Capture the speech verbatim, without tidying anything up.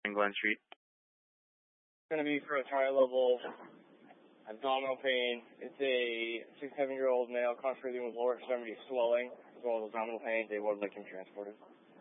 in Glen Street. It's going to be for a high level abdominal pain. It's a six, seven year old male contemplating with lower extremity swelling as well as abdominal pain. They would like him transported.